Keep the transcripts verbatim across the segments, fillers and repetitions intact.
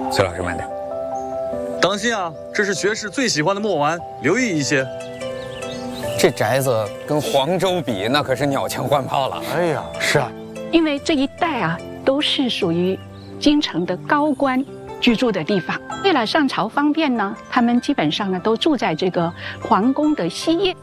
崔老师慢点， 当心啊！这是学士最喜欢的墨丸，留意一些。 这宅子跟黄州比，那可是鸟枪换炮了。 哎呀，是啊， 因为这一带啊都是属于京城的高官居住的地方，为了上朝方便呢，他们基本上呢都住在这个皇宫的西夜。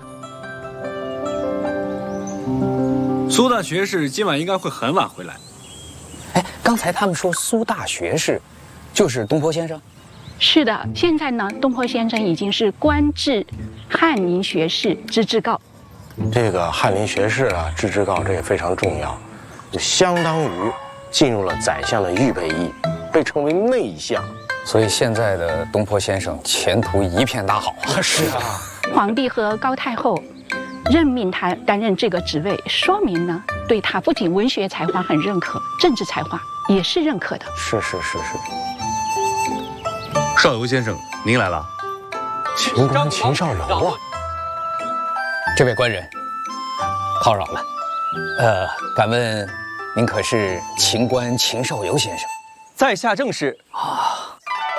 苏大学士今晚应该会很晚回来。 哎，刚才他们说苏大学士就是东坡先生。 是的，现在呢，东坡先生已经是官至翰林学士之至诰。 这个翰林学士啊，之至诰这也非常重要，就相当于进入了宰相的预备役，被称为内相。 所以现在的东坡先生前途一片大好啊！ 是啊， 皇帝和高太后任命他担任这个职位，说明呢，对他不仅文学才华很认可，政治才华也是认可的。 是是是是。 邵游先生，您来了。 秦官秦少游啊， 这位官人，叨扰了。呃，敢问您可是秦官秦少游先生？ 在下正是啊。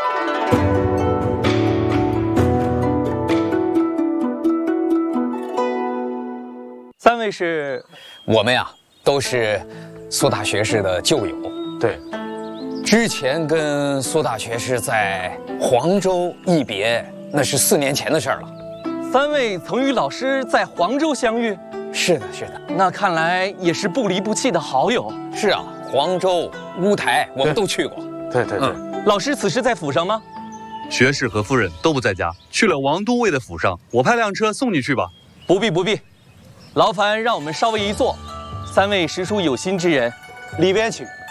三位是？ 我们呀，都是苏大学士的旧友。 对。 之前跟苏大学士在黄州一别，那是四年前的事儿了。 三位曾与老师在黄州相遇？ 是的，是的。 那看来也是不离不弃的好友。 是啊，黄州、乌台我们都去过。 对对对。 嗯、老师此时在府上吗？ 学士和夫人都不在家，去了王都尉的府上。我派辆车送你去吧。 不必不必，劳烦让我们稍微一坐。三位实属有心之人，里边请。